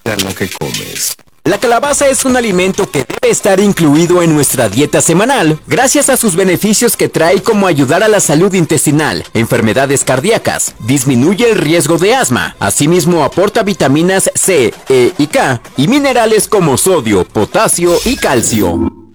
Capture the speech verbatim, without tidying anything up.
a lo que comes. La calabaza es un alimento que debe estar incluido en nuestra dieta semanal, gracias a sus beneficios que trae, como ayudar a la salud intestinal, enfermedades cardíacas, disminuye el riesgo de asma, asimismo aporta vitaminas C, E y K, y minerales como sodio, potasio y calcio.